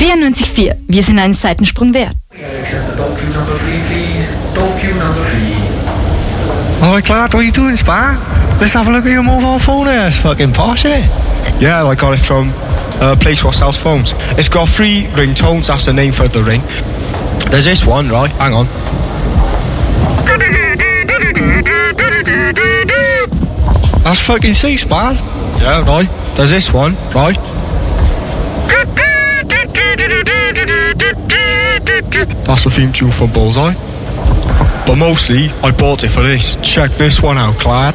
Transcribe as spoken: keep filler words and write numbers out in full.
vierundneunzig Komma vier. Wir sind einen Seitensprung wert. Oh, Clark, what are you doing, Spa? Let's have a look at your mobile phone there. It's fucking posh, isn't it? Yeah, I got it from a place what sells phones. It's got three ringtones, that's the name for the ring. There's this one, right? Hang on. That's fucking sick, Spa. Yeah, right. There's this one, right? That's the theme tune from Bullseye. But mostly, I bought it for this. Check this one out, Clad.